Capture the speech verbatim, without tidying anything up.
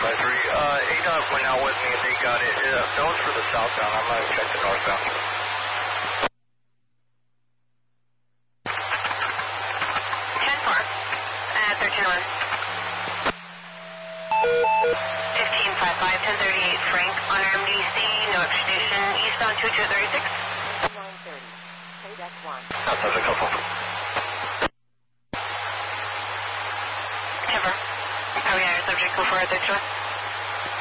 three. Uh, A D O T went out with me and they got it. Uh, that was for the southbound. I'm going to check the northbound. ten four. Uh, thirteen eleven. fifteen five five, ten thirty-eight Frank on R M D C, no extradition, eastbound two two three six. nine thirty. K Deck one. That's a couple. Cover. How are we at? Subject go for it, thirteen one.